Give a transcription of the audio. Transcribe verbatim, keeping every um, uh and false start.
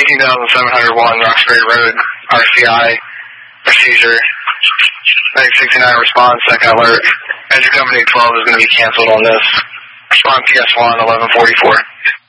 eighteen thousand seven hundred one Roxbury Road, R C I, procedure. Medic sixty-nine response, second alert. Engine company twelve is going to be canceled on this. Respond P S one, eleven forty-four.